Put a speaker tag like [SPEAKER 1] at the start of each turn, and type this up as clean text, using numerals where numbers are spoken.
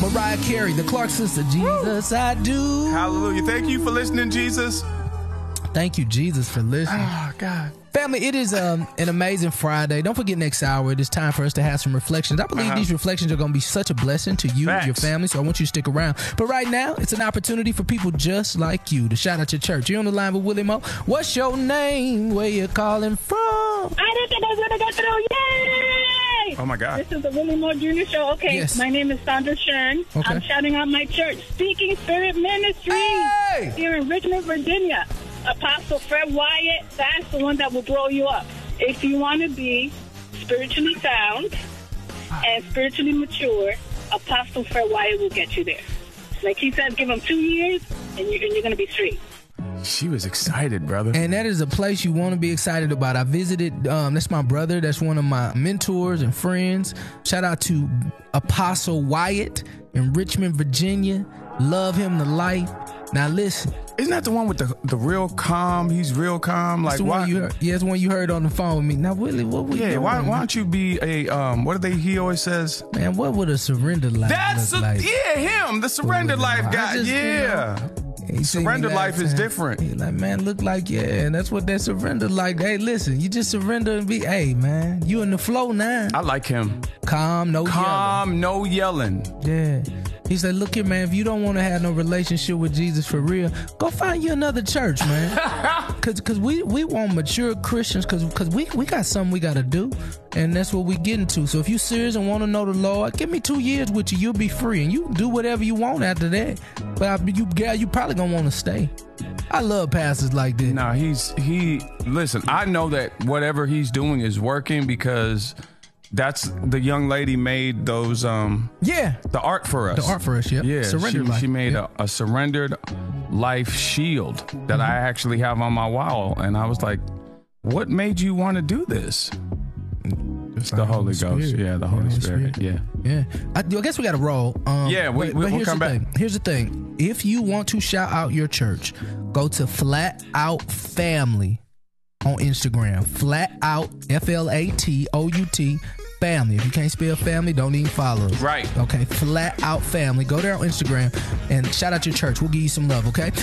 [SPEAKER 1] Mariah Carey, the Clark sister, Jesus, I do.
[SPEAKER 2] Hallelujah. Thank you for listening, Jesus.
[SPEAKER 1] Thank you, Jesus, for listening.
[SPEAKER 2] Oh, God.
[SPEAKER 1] Family, it is an amazing Friday. Don't forget next hour, it is time for us to have some reflections. I believe these reflections are going to be such a blessing to you and your family, so I want you to stick around. But right now, it's an opportunity for people just like you to shout out your church. You're on the line with Willie Mo. What's your name? Where you calling from?
[SPEAKER 3] I didn't think I was going to get through. Yay!
[SPEAKER 2] Oh, my God.
[SPEAKER 3] This is the Willie Mo Jr. Show. Okay,
[SPEAKER 1] Yes.
[SPEAKER 3] My name is Sandra Shern.
[SPEAKER 1] Okay.
[SPEAKER 3] I'm shouting out my church, Speaking Spirit Ministries, here in Richmond, Virginia. Apostle Fred Wyatt, that's the one that will blow you up. If you want to be spiritually sound and spiritually mature, Apostle Fred Wyatt will get you there. Like he said, give him 2 years and you're going to be straight.
[SPEAKER 2] She was excited, brother.
[SPEAKER 1] And that is a place you want to be excited about. I visited, that's my brother. That's one of my mentors and friends. Shout out to Apostle Wyatt in Richmond, Virginia. Love him to life. Now listen.
[SPEAKER 2] Isn't that the one with the real calm? He's real calm. Like,
[SPEAKER 1] the
[SPEAKER 2] why?
[SPEAKER 1] One you heard. Yeah, it's the one you heard on the phone with me. Now, Willie, what we doing?
[SPEAKER 2] Why don't you be a what do he always says?
[SPEAKER 1] Man, what would a surrender life look like?
[SPEAKER 2] Him, the surrender life guy. Surrender life is different.
[SPEAKER 1] He like, man, look like, and that's what that surrender like. Hey, listen, you just surrender and be, hey, man, you in the flow now.
[SPEAKER 2] I like him.
[SPEAKER 1] Calm, no
[SPEAKER 2] yelling.
[SPEAKER 1] Yeah. He said, look here, man, if you don't want to have no relationship with Jesus for real, go find you another church, man. Cause we want mature Christians, cause we got something we got to do, and that's what we getting to. So if you serious and want to know the Lord, give me 2 years with you, you'll be free, and you can do whatever you want after that. But you probably gonna want to stay. I love pastors like that.
[SPEAKER 2] Nah, listen, I know that whatever he's doing is working because that's the young lady made those the art for us.
[SPEAKER 1] The art for us, yeah.
[SPEAKER 2] Surrendered life. She made a surrendered life shield that I actually have on my wall, and I was like, what made you want to do this? It's the Holy Ghost. Yeah, the Holy Spirit. Yeah.
[SPEAKER 1] I guess we got to roll.
[SPEAKER 2] We'll come back.
[SPEAKER 1] Here's the thing. If you want to shout out your church, go to Flat Out Family on Instagram. Flat Out, FLATOUT, family. If you can't spell family, don't even follow us.
[SPEAKER 2] Right.
[SPEAKER 1] Okay, Flat Out Family. Go there on Instagram and shout out your church. We'll give you some love, okay?